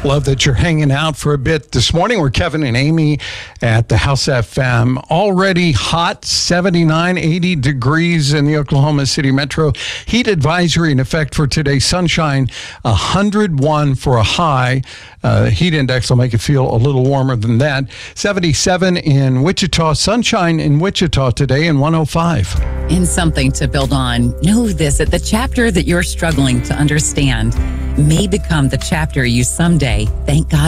Love that you're hanging out for a bit this morning. We're Kevin and Amy at the House FM. Already hot, 79, 80 degrees in the Oklahoma City metro. Heat advisory in effect for today. Sunshine, 101 for a high. Heat index will make it feel a little warmer than that. 77 in Wichita. Sunshine in Wichita today and 105. In something to build on, know this, that the chapter that you're struggling to understand may become the chapter you someday thank God